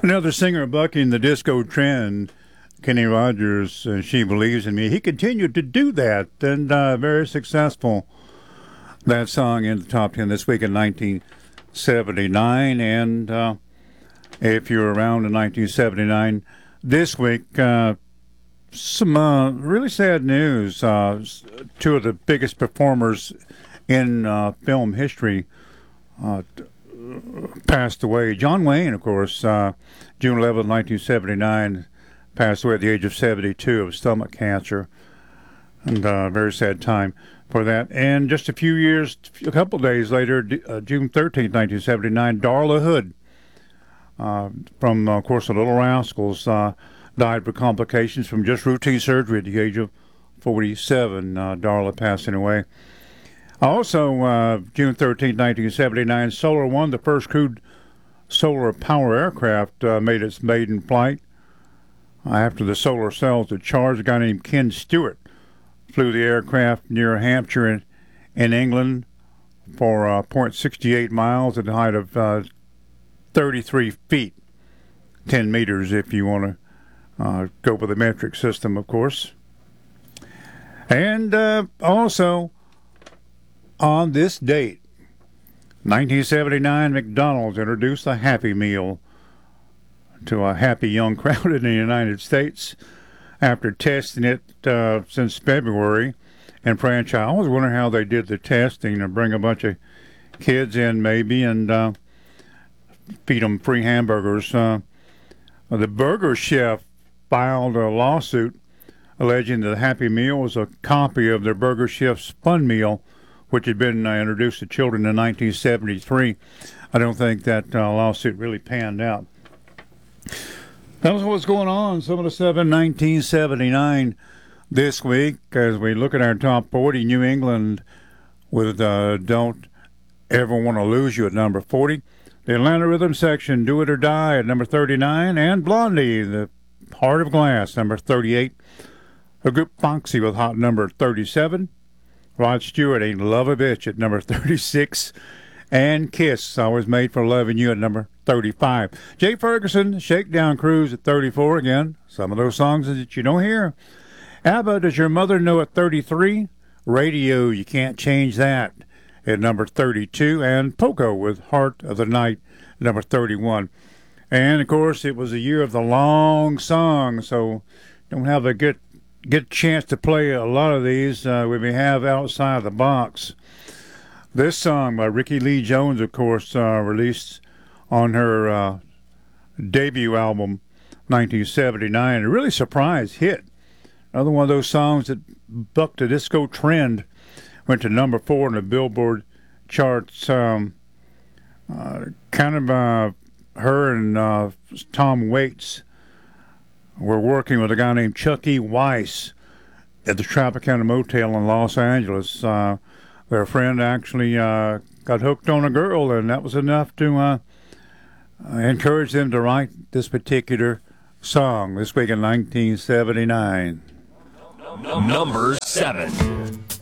Another singer bucking the disco trend, Kenny Rogers, She Believes in Me. He continued to do that and very successful. That song in the top 10 this week in 1979. And if you're around in 1979, this week, some really sad news. Two of the biggest performers in film history passed away. John Wayne, of course, June 11, 1979, passed away at the age of 72 of stomach cancer. And a very sad time for that. And just a couple of days later, June 13, 1979, Darla Hood from, of course, the Little Rascals, died for complications from just routine surgery at the age of 47. Darla passing away. Also, June 13, 1979, Solar One, the first crewed solar power aircraft, made its maiden flight. After the solar cells had charged, a guy named Ken Stewart flew the aircraft near Hampshire in England for 0.68 miles at a height of 33 feet, 10 meters if you want to go with the metric system, of course. And also, on this date, 1979, McDonald's introduced the Happy Meal to a happy young crowd in the United States after testing it since February. And franchise, I always wonder how they did the testing to bring a bunch of kids in maybe and feed them free hamburgers. The Burger Chef filed a lawsuit alleging that the Happy Meal was a copy of their Burger Chef's Fun Meal, which had been introduced to children in 1973. I don't think that lawsuit really panned out. That was what's going on. 1979 this week as we look at our top 40. New England with Don't Ever Want to Lose You at number 40. The Atlanta Rhythm Section, Do It or Die at number 39. And Blondie, The Heart of Glass, number 38. The group Foxy with hot number 37. Rod Stewart, Ain't Love a Bitch at number 36. And Kiss, I Was Made for Loving You at number 35. Jay Ferguson, Shakedown Cruise at 34 again. Some of those songs that you don't hear. ABBA, Does Your Mother Know at 33. Radio, You Can't Change That at number 32. And Poco with Heart of the Night at number 31. And, of course, it was a year of the long song, so don't have a good chance to play a lot of these we may have outside the box. This song by Ricky Lee Jones, of course, released on her debut album, 1979. A really surprise hit. Another one of those songs that bucked the disco trend. Went to number 4 in the Billboard charts. Kind of her and Tom Waits were working with a guy named Chuck E. Weiss at the Tropicana Motel in Los Angeles. Their friend actually got hooked on a girl, and that was enough to encourage them to write this particular song this week in 1979. Number 7.